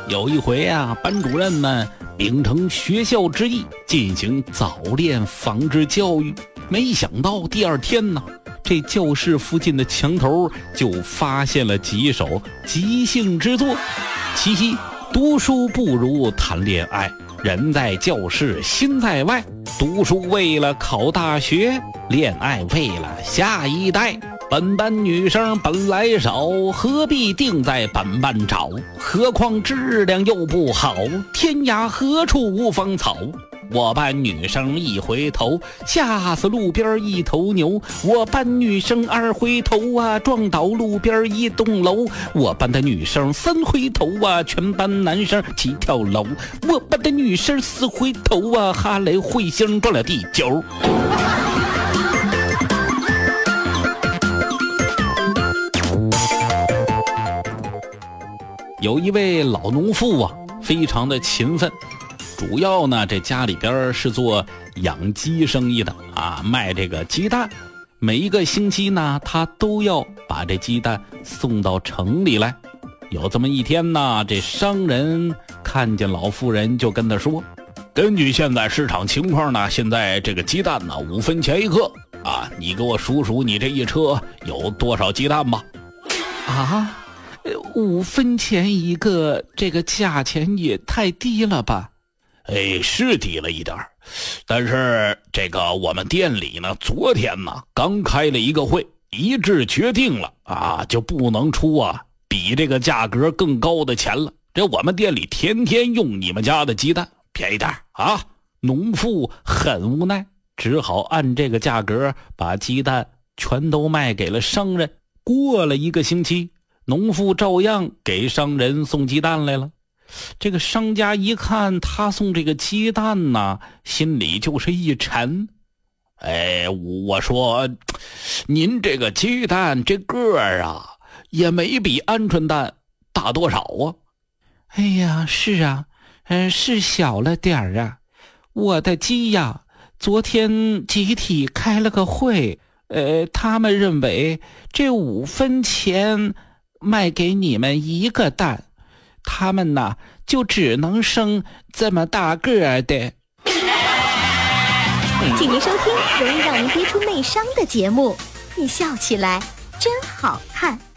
有一回啊，班主任们秉承学校之意进行早恋防治教育，没想到第二天呢，这教室附近的墙头就发现了几首即兴之作。其一，读书不如谈恋爱，人在教室心在外，读书为了考大学，恋爱为了下一代。本班女生本来少，何必定在本班找？何况质量又不好，天涯何处无芳草。我班女生一回头，吓死路边一头牛。我班女生二回头啊，撞倒路边一栋楼。我班的女生三回头啊，全班男生齐跳楼。我班的女生四回头啊，哈雷彗星撞了地球。有一位老农妇啊，非常的勤奋，主要呢这家里边是做养鸡生意的啊，卖这个鸡蛋。每一个星期呢，他都要把这鸡蛋送到城里来。有这么一天呢，这商人看见老妇人就跟他说，根据现在市场情况呢，现在这个鸡蛋呢5分钱一个啊，你给我数数你这一车有多少鸡蛋吧。啊，5分钱一个，这个价钱也太低了吧？是低了一点，但是这个我们店里呢，昨天呢刚开了一个会，一致决定了啊，就不能出比这个价格更高的钱了。这我们店里天天用你们家的鸡蛋，便宜点啊！农妇很无奈，只好按这个价格把鸡蛋全都卖给了商人。过了一个星期，农妇照样给商人送鸡蛋来了。这个商家一看他送这个鸡蛋呢，心里就是一沉。我说您这个鸡蛋这个儿啊，也没比鹌鹑蛋大多少啊。哎呀，是啊，是小了点儿啊。我的鸡呀，昨天集体开了个会，他们认为这5分钱卖给你们一个蛋，他们呢就只能生这么大个儿的。 请您收听容易让您憋出内伤的节目，你笑起来真好看。